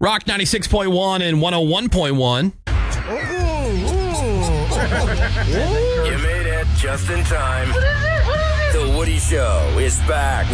Rock 96.1 and 101.1. You made it just in time. The Woody Show is back.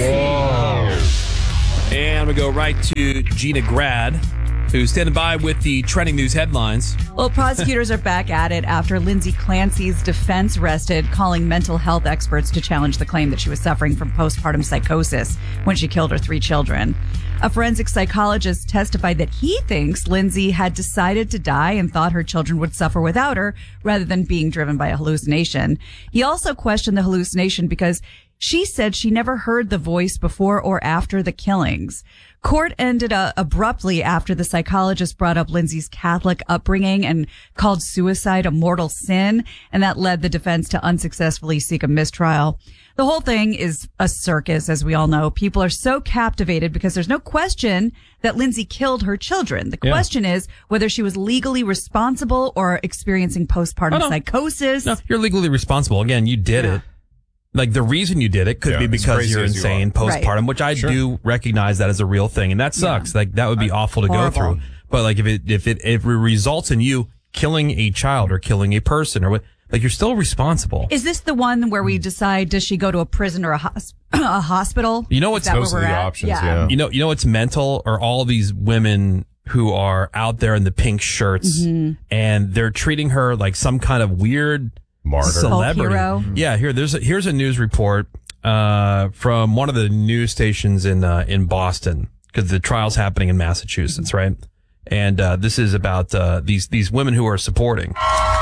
And we go right to Gina Grad, who's standing by with the trending news headlines. Well, prosecutors are back at it after Lindsay Clancy's defense rested, calling mental health experts to challenge the claim that she was suffering from postpartum psychosis when she killed her 3 children. A forensic psychologist testified that he thinks Lindsay had decided to die and thought her children would suffer without her rather than being driven by a hallucination. He also questioned the hallucination because she said she never heard the voice before or after the killings. Court ended abruptly after the psychologist brought up Lindsay's Catholic upbringing and called suicide a mortal sin, and that led the defense to unsuccessfully seek a mistrial. The whole thing is a circus, as we all know. People are so captivated because there's no question that Lindsay killed her children. The question is whether she was legally responsible or experiencing postpartum psychosis. No, you're legally responsible. Again, you did it. Like, the reason you did it could be because you're insane postpartum, which I do recognize that as a real thing. And that sucks. Like, that would be awful to go through. But like, if it results in you killing a child or killing a person or what, like, you're still responsible. Is this the one where we decide, does she go to a prison or a hospital? You know what's those are the options, You know what's mental are all these women who are out there in the pink shirts and they're treating her like some kind of weird martyr celebrity. Hero. Yeah, here's a news report from one of the news stations in Boston, because the trial's happening in Massachusetts, right? And this is about these women who are supporting.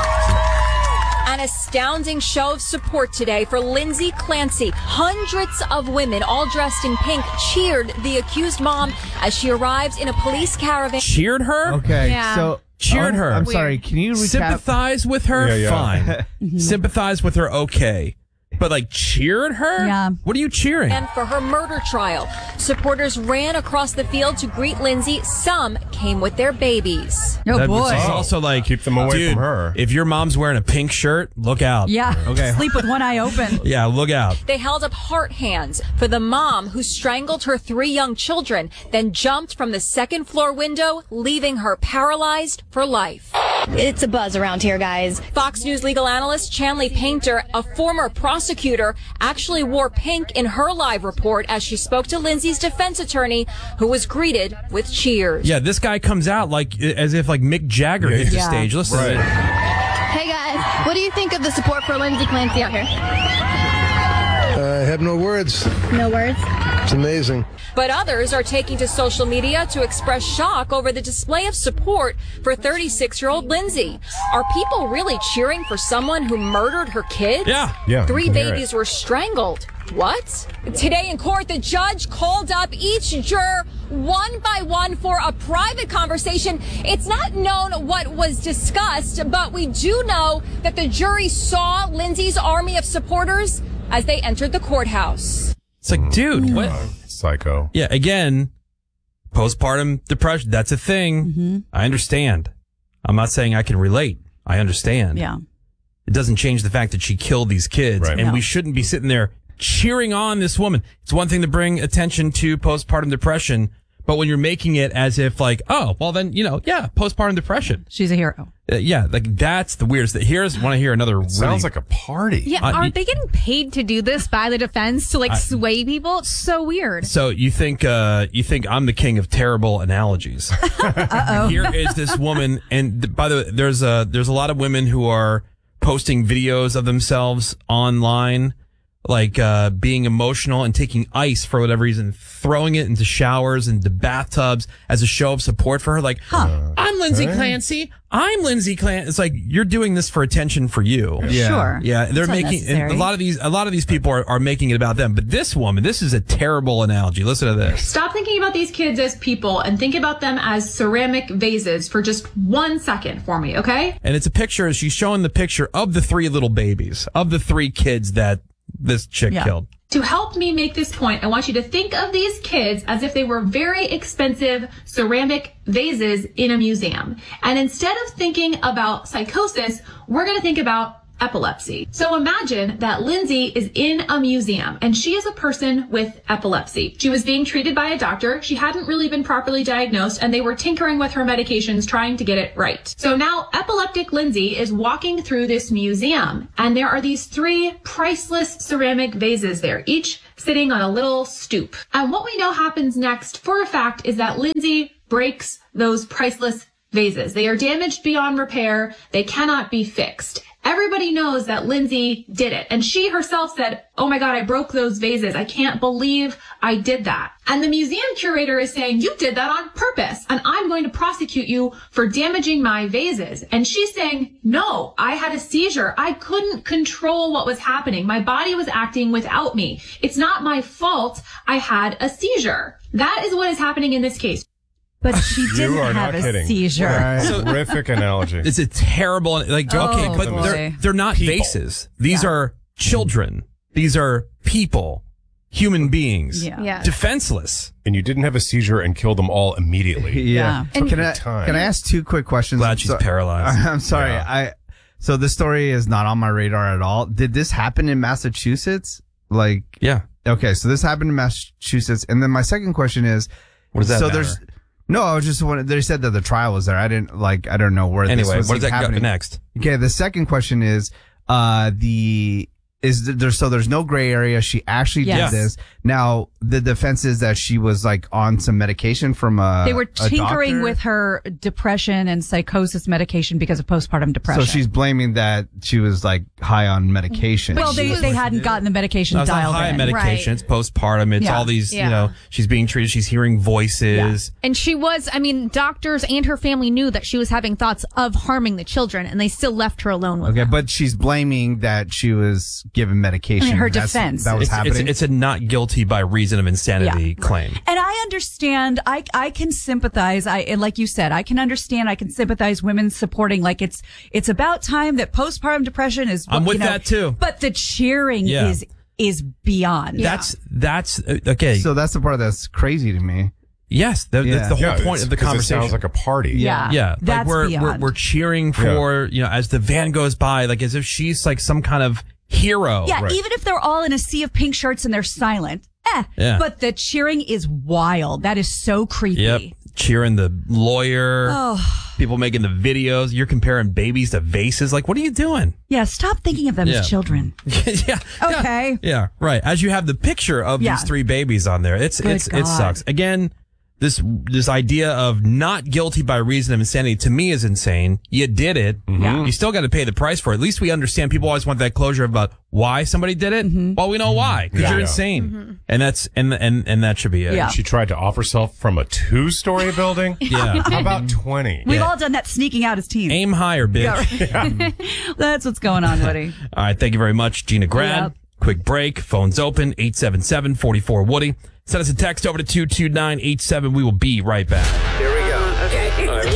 An astounding show of support today for Lindsay Clancy. Hundreds of women, all dressed in pink, cheered the accused mom as she arrived in a police caravan. Cheered her? Okay, Yeah. so cheered her. I'm sorry. Can you recap? Sympathize with her? Fine. Sympathize with her? Okay. But like, cheered her? Yeah. What are you cheering? And for her murder trial, supporters ran across the field to greet Lindsay. Some came with their babies. Oh, That boy. is also like, keep them away dude, from her. If your mom's wearing a pink shirt, look out. Yeah. Okay. Sleep with one eye open. Yeah, look out. They held up heart hands for the mom who strangled her 3 young children, then jumped from the second floor window, leaving her paralyzed for life. It's a buzz around here, guys. Fox News legal analyst Chanley Painter, a former prosecutor, actually wore pink in her live report as she spoke to Lindsay's defense attorney, who was greeted with cheers. Yeah, this guy comes out like as if like Mick Jagger hit the stage. Listen. Right. Hey, guys, what do you think of the support for Lindsay Clancy out here? I have no words. No words? It's amazing. But others are taking to social media to express shock over the display of support for 36-year-old Lindsay. Are people really cheering for someone who murdered her kids? Yeah. 3 babies were strangled. What? Today in court, the judge called up each juror one by one for a private conversation. It's not known what was discussed, but we do know that the jury saw Lindsay's army of supporters as they entered the courthouse. It's like, dude, what? Psycho. Yeah, again, postpartum depression, that's a thing. I understand. I'm not saying I can relate. I understand. Yeah. It doesn't change the fact that she killed these kids. Right. And we shouldn't be sitting there cheering on this woman. It's one thing to bring attention to postpartum depression, but when you're making it as if like, oh, well then, postpartum depression. She's a hero. Like that's the weirdest. Want to hear another Sounds like a party. Yeah, aren't they getting paid to do this by the defense to sway people? It's so weird. So you think I'm the king of terrible analogies? Uh-oh. Here is this woman, and by the way, there's a lot of women who are posting videos of themselves online, like being emotional and taking ice for whatever reason, throwing it into showers and into bathtubs as a show of support for her. Like, I'm Lindsay Clancy. I'm Lindsay Clancy. It's like, you're doing this for attention for you. Yeah. Sure. Yeah, they're It's making and unnecessary. a lot of these people are making it about them. But this woman, this is a terrible analogy. Listen to this. Stop thinking about these kids as people and think about them as ceramic vases for just 1 second for me, okay? And it's a picture. She's showing the picture of the 3 little babies, of the 3 kids that this chick killed. To help me make this point, I want you to think of these kids as if they were very expensive ceramic vases in a museum. And instead of thinking about psychosis, we're going to think about epilepsy. So imagine that Lindsay is in a museum and she is a person with epilepsy. She was being treated by a doctor. She hadn't really been properly diagnosed and they were tinkering with her medications trying to get it right. So now epileptic Lindsay is walking through this museum and there are these 3 priceless ceramic vases there, each sitting on a little stoop. And what we know happens next for a fact is that Lindsay breaks those priceless vases. They are damaged beyond repair. They cannot be fixed. Everybody knows that Lindsay did it. And she herself said, oh my God, I broke those vases. I can't believe I did that. And the museum curator is saying, you did that on purpose. And I'm going to prosecute you for damaging my vases. And she's saying, no, I had a seizure. I couldn't control what was happening. My body was acting without me. It's not my fault. I had a seizure. That is what is happening in this case. But she didn't You are have not a kidding. seizure. Right. Horrific analogy. It's a terrible, like, okay, but boy. they're not People. vases. These are children. These are people, human beings, Yeah. defenseless. And you didn't have a seizure and killed them all immediately. Yeah. And Can I time. ask 2 quick questions? Glad she's paralyzed. I'm sorry. Yeah. So this story is not on my radar at all. Did this happen in Massachusetts? Like, Yeah. okay, so this happened in Massachusetts. And then my second question is, What does that so matter? no, I was just wondering, they said that the trial was there. I don't know where this Anyway, was what does that go happening. next? Okay, the second question is, there's no gray area. She actually Yes. did this. Now, the defense is that she was like on some medication from They were a tinkering doctor. with her depression and psychosis medication because of postpartum depression. So she's blaming that she was like high on medication. well, they hadn't gotten the medication No, it's not dialed high in. medication. It's postpartum. It's Yeah. all these, Yeah. she's being treated. She's hearing voices. And she was, doctors and her family knew that she was having thoughts of harming the children, and they still left her alone with Okay, them. but she's blaming that she was given medication. I mean, her That's- defense. That was happening. It's a not guilty by reason of insanity claim. And I understand. I can sympathize. And like you said, I can understand. I can sympathize. Women supporting, like it's about time that postpartum depression is. I'm with that too. But the cheering is beyond. That's okay. So that's the part that's crazy to me. Yes, that's the whole point of the 'cause conversation. It sounds like a party. Yeah. Yeah, like That's we're beyond. cheering for as the van goes by, like as if she's like some kind of hero. Yeah, even if they're all in a sea of pink shirts and they're silent. Yeah. But the cheering is wild. That is so creepy. Yep, cheering the lawyer. Oh. People making the videos. You're comparing babies to vases. Like, what are you doing? Yeah, stop thinking of them Yeah. as children. yeah. Okay. Yeah, right. As you have the picture of these 3 babies on there, it God. sucks. Again, this idea of not guilty by reason of insanity to me is insane. You did it. Yeah. You still got to pay the price for it. At least we understand. People always want that closure about why somebody did it. Well, we know why, because you're insane, and that's and that should be it. Yeah. She tried to offer herself from a 2-story building. Yeah. How about 20? We've all done that sneaking out as teens. Aim higher, bitch. That's what's going on, Woody. All right. Thank you very much, Gina Grad. Yep. Quick break. Phones open. 877-44-WOODY. Send us a text over to 22987. We will be right back. Here we go. Okay. All right. 1, 2,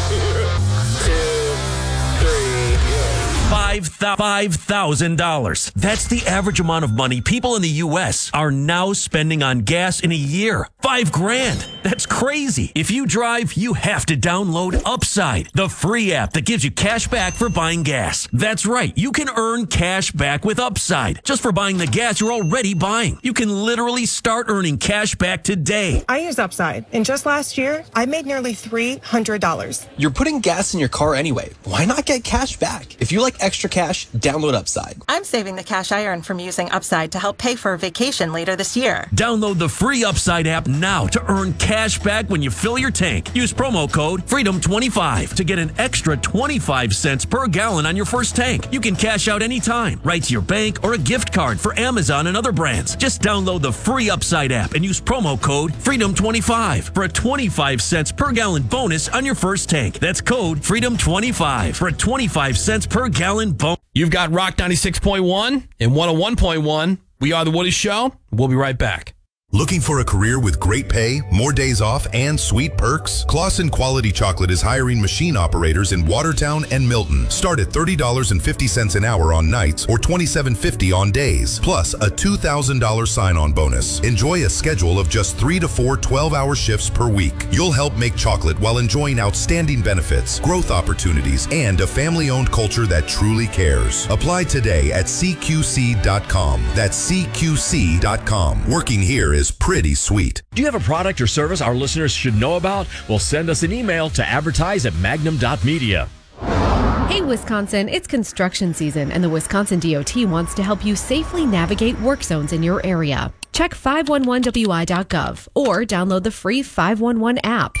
3. $5,000. That's the average amount of money people in the U.S. are now spending on gas in a year. $5,000. That's crazy. If you drive, you have to download Upside, the free app that gives you cash back for buying gas. That's right. You can earn cash back with Upside just for buying the gas you're already buying. You can literally start earning cash back today. I use Upside, and just last year, I made nearly $300. You're putting gas in your car anyway. Why not get cash back? If you like extra cash, download Upside. I'm saving the cash I earned from using Upside to help pay for a vacation later this year. Download the free Upside app now to earn cash back when you fill your tank. Use promo code FREEDOM25 to get an extra 25 cents per gallon on your first tank. You can cash out anytime, right to your bank or a gift card for Amazon and other brands. Just download the free Upside app and use promo code FREEDOM25 for a 25 cents per gallon bonus on your first tank. That's code FREEDOM25 for a 25 cents per gallon bonus. You've got Rock 96.1 and 101.1. We are The Woody Show. We'll be right back. Looking for a career with great pay, more days off, and sweet perks? Claussen Quality Chocolate is hiring machine operators in Watertown and Milton. Start at $30.50 an hour on nights or $27.50 on days, plus a $2,000 sign-on bonus. Enjoy a schedule of just 3 to 4 12-hour shifts per week. You'll help make chocolate while enjoying outstanding benefits, growth opportunities, and a family-owned culture that truly cares. Apply today at CQC.com. That's CQC.com. Working here is pretty sweet. Do you have a product or service our listeners should know about? Well, send us an email to advertise@magnum.media. Hey, Wisconsin, it's construction season, and the Wisconsin DOT wants to help you safely navigate work zones in your area. Check 511wi.gov or download the free 511 app.